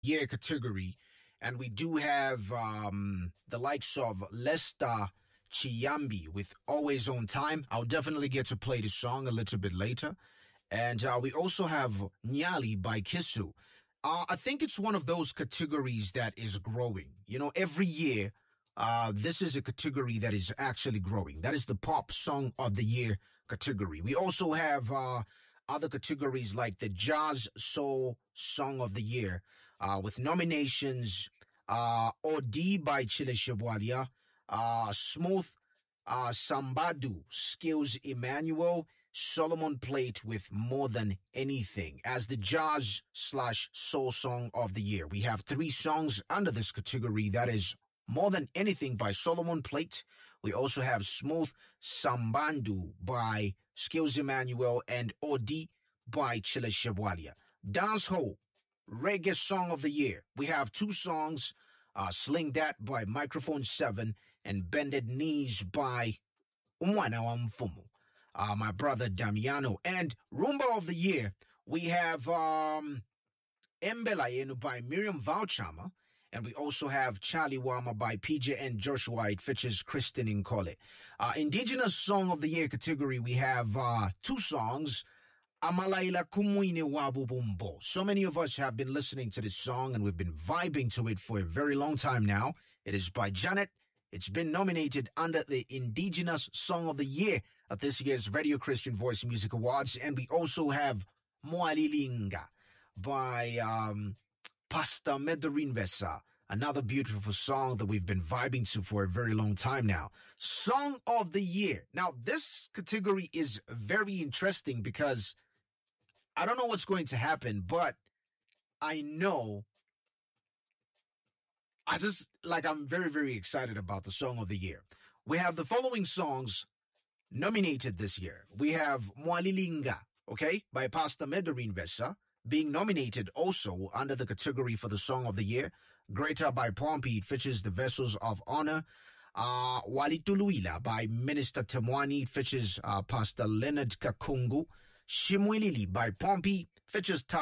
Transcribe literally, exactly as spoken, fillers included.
Year category, and we do have um, the likes of Lester Chiyambi with Always On Time. I'll definitely get to play the song a little bit later. And uh, we also have Nyali by Kisu. Uh, I think it's one of those categories that is growing. You know, every year, uh, this is a category that is actually growing. That is the Pop Song of the Year category. We also have uh, other categories like the Jazz Soul Song of the Year uh, with nominations uh, Odi by Chile Shebwalia, uh, Smooth uh, Sambadu, Skills Emmanuel, Solomon Plate with More Than Anything as the Jazz slash Soul Song of the Year. We have three songs under this category. That is More Than Anything by Solomon Plate. We also have Smooth Sambandu by Skills Emmanuel and Odi by Chile Shebwalia. Dancehall Reggae Song of the Year. We have two songs, uh, Sling That by Microphone seven and Bended Knees by Umwana wa Mfumu. Uh, my brother Damiano. And Rumba of the Year, we have um, Embela Yenu by Miriam Vauchama, and we also have Charlie Wama by P J and Joshua. It features Kristen Nkole. Uh, Indigenous Song of the Year category, we have uh, two songs, Amalaila Kumuine Wabu Bumbo. So many of us have been listening to this song, and we've been vibing to it for a very long time now. It is by Janet. It's been nominated under the Indigenous Song of the Year at this year's Radio Christian Voice Music Awards. And we also have Moalilinga by um, Pastor Medorin Vesa, another beautiful song that we've been vibing to for a very long time now. Song of the Year. Now, this category is very interesting because I don't know what's going to happen, but I know I just, like, I'm very, very excited about the Song of the Year. We have the following songs nominated this year. We have Moalilinga, okay, by Pastor Medorin Vesa, being nominated also under the category for the Song of the Year. Greater by Pompey, it features the Vessels of Honor. Uh, Walituluila by Minister Temwani, it features uh, Pastor Leonard Kakungu. Shimwilili by Pompey, features